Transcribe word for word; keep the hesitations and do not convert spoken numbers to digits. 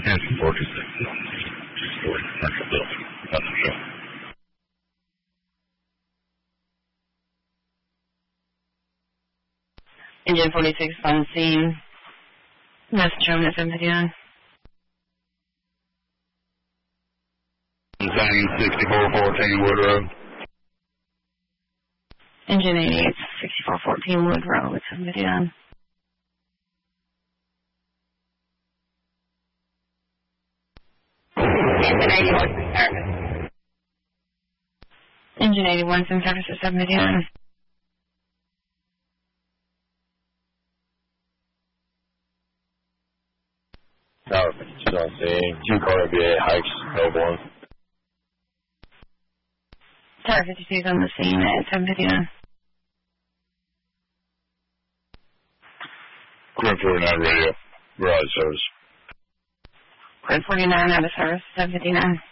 Engine forty-six. Story commercial building. That's the show. Engine forty-six on the scene. Message on this video. Zane sixty-four fourteen Wood Road. Engine eighty-eight, sixty-four fourteen Wood Road with some video. Engine eighty-one in service. Engine eighty-one in service with some video. Tower fifty-two on scene. Two car B A Hikes, Melbourne. Tower fifty-two is on the scene at some video. Grid forty-nine radio. Garage service. Grid forty-nine out of service, seven fifty-nine.